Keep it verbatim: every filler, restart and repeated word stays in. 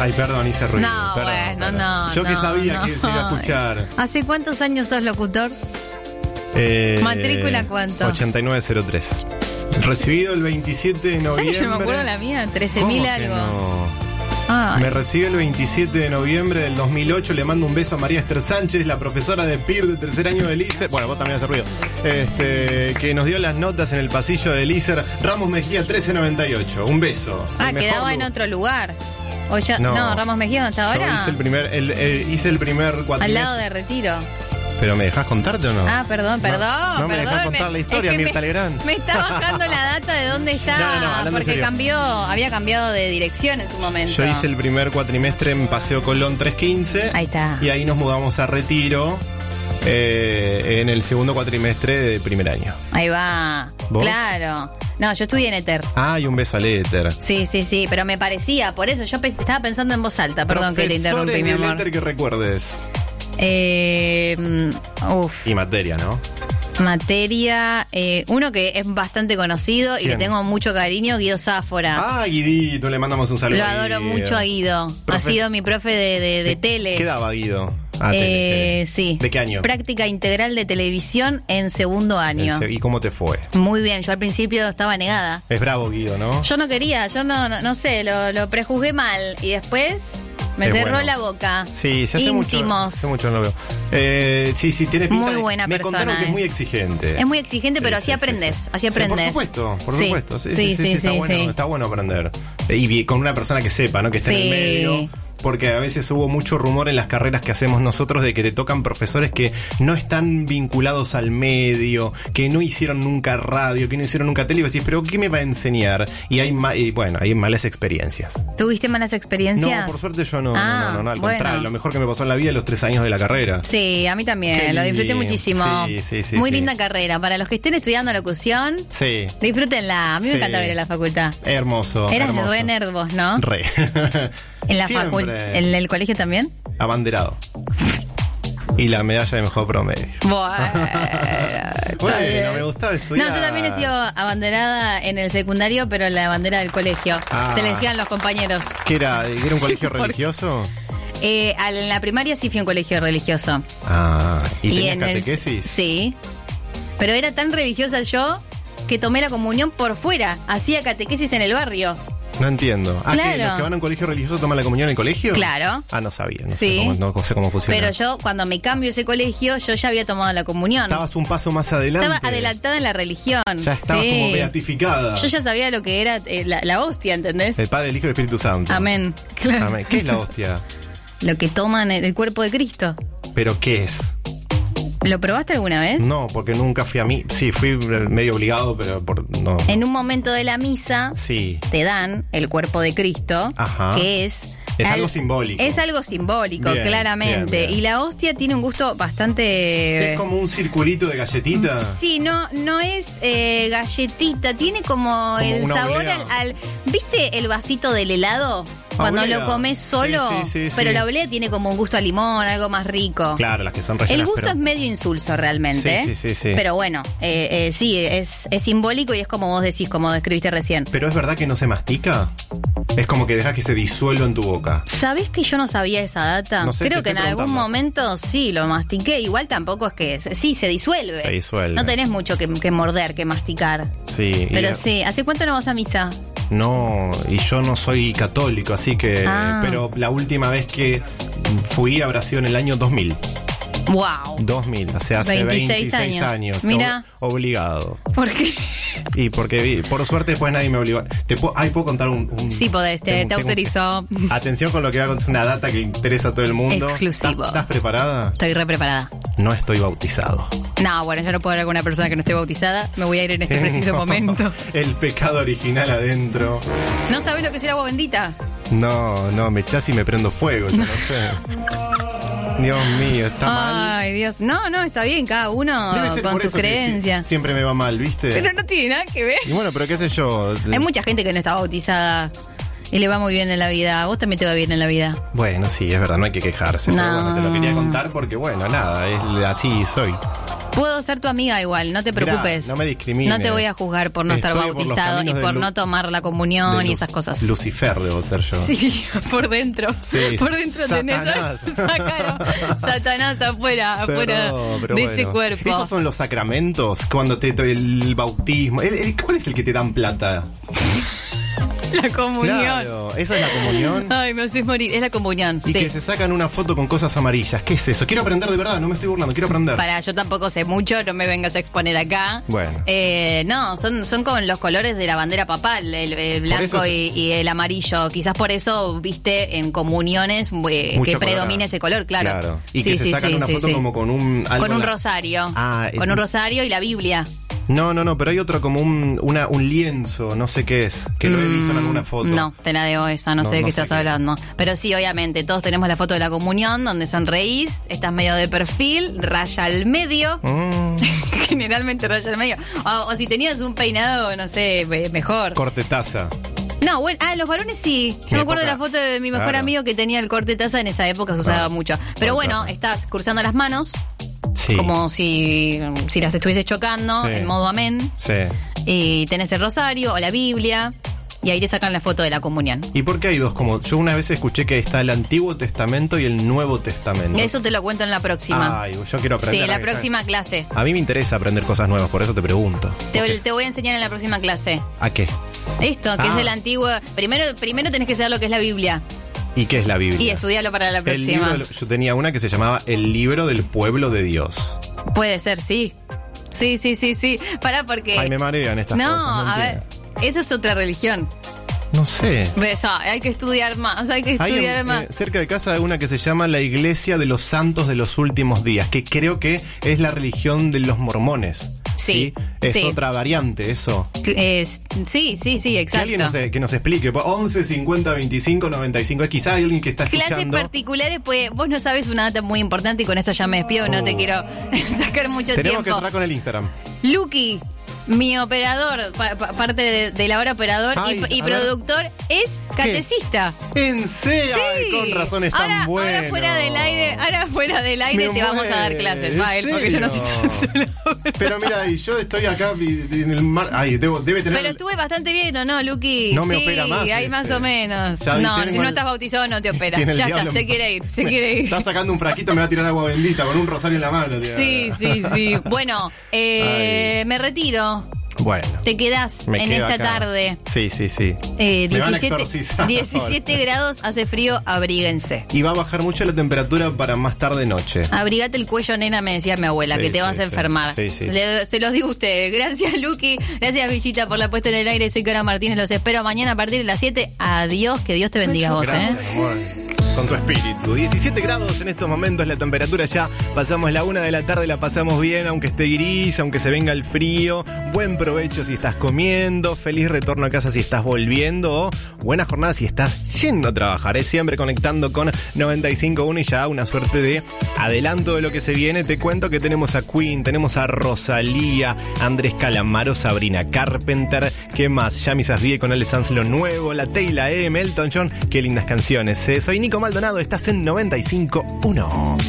Ay, perdón, hice ruido. No, perdón, bueno, perdón. no. Yo que no, sabía no. que se iba a escuchar. ¿Hace cuántos años sos locutor? Eh, ¿Matrícula cuánto? ochenta y nueve cero tres. Recibido el veintisiete de noviembre. ¿Sabes que yo no me acuerdo la mía? trece mil ¿Cómo que algo. no? Ay. Me recibió el veintisiete de noviembre del dos mil ocho. Le mando un beso a María Esther Sánchez, la profesora de P I R de tercer año del I S E R. Bueno, vos también haces ruido. Este, que nos dio las notas en el pasillo del I S E R. Ramos Mejía trece noventa y ocho. Un beso. Ah, El mejor quedaba en lu- otro lugar. O ya, no. No. Ramos Mejía, ¿dónde está Yo ahora? hice el primer, el, el- hice el primer cuatrimestre. Al lado de Retiro. ¿Pero me dejás contarte o no? Ah, perdón, perdón. No, no me perdón, dejás contar la historia, es que Mirta me, Legrand. Me está bajando la data de dónde está. No, no, no, hablando en porque serio. cambió, había cambiado de dirección en su momento. Yo hice el primer cuatrimestre en Paseo Colón trescientos quince. Ahí está. Y ahí nos mudamos a Retiro eh, en el segundo cuatrimestre de primer año. Ahí va. ¿Vos? Claro. No, yo estudié en Éter. Ah, y un beso al éter. Sí, sí, sí, pero me parecía, por eso yo pe- estaba pensando en voz alta. Perdón que te interrumpí, mi Profesores del amor. éter que recuerdes. Eh, mm, uf. Y materia, ¿no? Materia, eh, uno que es bastante conocido y ¿Quién? le tengo mucho cariño, Guido Záfora. Ah, Guidito, le mandamos un saludo. Lo a adoro Guido. mucho a Guido. Profe- Ha sido mi profe de, de, de tele. ¿Qué daba Guido? Ah, Eh, tele, sí. ¿De qué año? Práctica integral de televisión en segundo año. ¿Y cómo te fue? Muy bien, yo al principio estaba negada. Es bravo Guido, ¿no? Yo no quería, yo no, no, no sé, lo, lo prejuzgué mal y después me Es cerró bueno. la boca. Sí, se hace mucho. Íntimos. Hace mucho no lo veo. Eh, sí, sí, tiene pinta. Muy de- buena Me persona contaron que es muy es. exigente. Es muy exigente, pero Sí, así sí, aprendes, sí, sí. así Sí, aprendes. por supuesto, por Sí. supuesto. Sí, Sí, sí, sí, sí, sí, está, sí, bueno, sí. está bueno aprender. Y vi- con una persona que sepa, ¿no? Que esté en el Sí. medio. Porque a veces hubo mucho rumor en las carreras que hacemos nosotros de que te tocan profesores que no están vinculados al medio, que no hicieron nunca radio, que no hicieron nunca tele. Y vos decís, ¿pero qué me va a enseñar? Y hay ma- y bueno, hay malas experiencias. ¿Tuviste malas experiencias? No, por suerte yo no, Ah, no, no, no, al bueno. contrario, lo mejor que me pasó en la vida es los tres años de la carrera. Sí, a mí también, Qué lo disfruté lindo. muchísimo. Sí, sí, sí, Muy sí. linda carrera. Para los que estén estudiando locución, Sí. disfrútenla. A mí me Sí. encanta ver en la facultad. Hermoso. Eras hermoso. re nerd vos, ¿no? Re. En la Siempre. facultad, en el colegio también. Abanderado. Y la medalla de mejor promedio. Bueno, está Bueno, bien. me gustaba estudiar. No, yo también he sido abanderada en el secundario, pero la bandera del colegio. Ah. Te le decían los compañeros. ¿Qué era? ¿Era un colegio Por- religioso? Eh, al- en la primaria sí fui a un colegio religioso. Ah, ¿y, tenías en el- catequesis? sí. Pero era tan religiosa yo que tomé la comunión por fuera. Hacía catequesis en el barrio. No entiendo. Ah, Claro. ¿que los que van a un colegio religioso toman la comunión en el colegio? Claro. Ah, no sabía. No, Sí. sé, cómo, no sé cómo funciona. Pero yo, cuando me cambio ese colegio, yo ya había tomado la comunión. Estabas un paso más adelante. Estaba adelantada en la religión. Ya estabas Sí. como beatificada. Yo ya sabía lo que era eh, la, la hostia, ¿entendés? El Padre, el Hijo y el Espíritu Santo. Amén. Claro. Amén. ¿Qué es la hostia? Lo que toman el, el cuerpo de Cristo. ¿Pero qué es? ¿Lo probaste alguna vez? No, porque nunca fui a mí. Sí, fui medio obligado, pero por no. En un momento de la misa Sí. te dan el cuerpo de Cristo, Ajá. que es... Es al- algo simbólico. Es algo simbólico, Bien, claramente. bien, bien. Y la hostia tiene un gusto bastante... Es como un circulito de galletita. Sí, no, no es eh, galletita, tiene como, el una sabor oblea. al, al- ¿Viste el vasito del helado? Cuando Oblea. lo comes solo, Sí, sí, sí, pero sí. la oblea tiene como un gusto a limón, algo más rico. Claro, las que son rellenas. El gusto pero- es medio insulso realmente. Sí, sí, sí, sí. Pero bueno, eh, eh, sí, es, es simbólico y es como vos decís, como describiste recién. Pero es verdad que no se mastica. Es como que dejas que se disuelva en tu boca. ¿Sabés que yo no sabía esa data? No sé, Creo te que en estoy algún preguntando. momento sí lo mastiqué. Igual tampoco es que... Sí, se disuelve. Se disuelve. No tenés mucho que, que morder, que masticar. Sí. y- Pero sí, ¿hace cuánto no vas a misa? No, y yo no soy católico, así que. Ah. Pero la última vez que fui habrá sido en el año dos mil. ¡Wow! dos mil, o sea, hace veintiséis veintiséis años. años. Mira. Ob- Obligado. ¿Por qué? Y porque vi- por suerte después nadie me obligó. ¿Te puedo, ay, ¿puedo contar un, un- Sí, podés, te, tengo- te tengo un- autorizó. Atención con lo que va a contar, una data que interesa a todo el mundo. Exclusivo. ¿Estás, estás preparada? Estoy re preparada. No estoy bautizado. No, bueno, yo no puedo hablar con una persona que no esté bautizada. Me voy a ir en este preciso No, momento. El pecado original adentro. ¿No sabés lo que es el agua bendita? No, no, me echás y me prendo fuego, yo no sé. Dios mío, está mal. Ay, Dios. No, no, está bien, cada uno Debe ser con por sus eso que creencias. si- siempre me va mal, ¿viste? Pero no tiene nada que ver. Y bueno, pero qué sé yo. Hay mucha gente que no está bautizada y le va muy bien en la vida. A vos también te va bien en la vida. Bueno, sí, es verdad, no hay que quejarse. Pero No. bueno, te lo quería contar porque, bueno, nada, es, así soy. Puedo ser tu amiga igual, no te preocupes. Mirá, no me discrimines. No te voy a juzgar por no Estoy estar por los bautizado y caminos por de no Lu- tomar la comunión de y Lu- esas cosas. Lucifer debo ser yo. Sí, por dentro. Sí, por dentro Satanás. tenés sacaron Satanás afuera, afuera Pero- pero de bueno. ese cuerpo. Esos son los sacramentos, cuando te, te- el bautismo. El- el- ¿Cuál es el que te dan plata? La comunión. Claro, esa es la comunión. Ay, me haces morir. Es la comunión, Y sí. que se sacan una foto con cosas amarillas. ¿Qué es eso? Quiero aprender de verdad, no me estoy burlando, quiero aprender. Para, yo tampoco sé mucho, no me vengas a exponer acá. Bueno. Eh, no, son, son con los colores de la bandera papal, el, el blanco eso y, y el amarillo. Quizás por eso viste en comuniones eh, Mucho que color, predomina ah. ese color, claro. Claro. Y Sí, que se sí, sacan sí, una sí, foto sí. como con un... algo Con un en la- rosario. Ah, es- con un rosario y la Biblia. No, no, no, pero hay otro como un, una, un lienzo, no sé qué es, que lo he visto en alguna foto. No, te la debo esa, no, No, sé de no qué sé estás qué. hablando. Pero sí, obviamente, todos tenemos la foto de la comunión, donde sonreís, estás medio de perfil, raya al medio. Mm, Generalmente raya al medio. O, o si tenías un peinado, no sé, me- mejor. corte taza. No, bueno, ah, los varones sí. Yo Mi me acuerdo de época. la foto de mi mejor Claro. amigo que tenía el corte taza, en esa época se usaba Claro. mucho. Pero Corte bueno, taza. estás cruzando las manos, Sí. como si, si las estuvieses chocando, Sí. en modo amén. Sí. Y tenés el rosario o la Biblia, y ahí te sacan la foto de la comunión. ¿Y por qué hay dos? Como yo una vez escuché que está el Antiguo Testamento y el Nuevo Testamento. Eso te lo cuento en la próxima. Ay, yo quiero aprender. Sí, la a- próxima clase. A mí me interesa aprender cosas nuevas, por eso te pregunto. Te, Porque- te voy a enseñar en la próxima clase. ¿A qué? Esto, que Ah. es el antiguo. Primero, primero tenés que saber lo que es la Biblia ¿Y qué es la Biblia? y estudiarlo para la El próxima. libro del- yo tenía una que se llamaba El libro del pueblo de Dios. Puede ser, sí. Sí, sí, sí, sí. Pará, porque. Ay, me marean estas no, cosas. No, a ver. Esa es otra religión. No sé. Ves, ah, hay que estudiar más, hay que Hay estudiar en- más. eh, cerca de casa hay una que se llama la Iglesia de los Santos de los Últimos Días, que creo que es la religión de los mormones. Sí, Es sí. otra variante, eso. Es- sí, sí, sí, Que exacto. alguien nos, que nos explique. once, cincuenta, veinticinco, noventa y cinco. Es quizá alguien que está Clases escuchando. particulares, pues vos no sabes una data muy importante y con eso ya me despido, no te Oh. quiero sacar mucho Tenemos que tiempo. cerrar con el Instagram. Lucky, mi operador, pa- pa- parte de, de la hora operador Ay, y, y a ver. productor, es catecista. ¿En serio? Ay, Sí. con razón es tan ahora, bueno. ahora fuera del aire, ahora fuera del aire Me te vamos a dar muero. clases, ¿En Mael, porque yo no sé serio? tanto la obra. Pero mira, y yo estoy acá vi- en el mar. Ay, debo, debe tener. Pero estuve bastante bien, ¿o no, Luqui? No me sí, opera más, hay este. más o menos. Ya no, tengo si no el- estás bautizado no te opera. Tiene el Ya está, diablo se en- quiere ir, se quiere ir. Está sacando un frasquito, me va a tirar agua bendita con un rosario en la mano. tío. Sí, sí, sí. Bueno, eh, me retiro. Bueno. Te quedás me en quedo esta acá. tarde. Sí, sí, sí. Eh, Me van a diecisiete exorcizar diecisiete ahora. grados, hace frío, abríguense. Y va a bajar mucho la temperatura para más tarde noche. Abrigate el cuello, nena, me decía mi abuela, Sí, que te sí, vas a sí. enfermar. Sí, sí. Le- se los digo a ustedes. Gracias, Luqui. Gracias, Villita, por la puesta en el aire. Soy Cora Martínez. Los espero mañana a partir de las siete. Adiós, que Dios te bendiga a vos, Gracias, ¿eh? amor. Con tu espíritu. diecisiete grados en estos momentos, la temperatura ya pasamos la una de la tarde, la pasamos bien, aunque esté gris, aunque se venga el frío. Buen provecho si estás comiendo, feliz retorno a casa si estás volviendo, o buena jornada si estás yendo a trabajar. Es siempre conectando con noventa y cinco punto uno y ya una suerte de adelanto de lo que se viene. Te cuento que tenemos a Queen, tenemos a Rosalía, Andrés Calamaro, Sabrina Carpenter, ¿qué más? Yami Sasvie con El Sanz lo nuevo, la Teyla M, Elton John, qué lindas canciones. ¿eh? Soy Nico Maldonado, estás en noventa y cinco punto uno.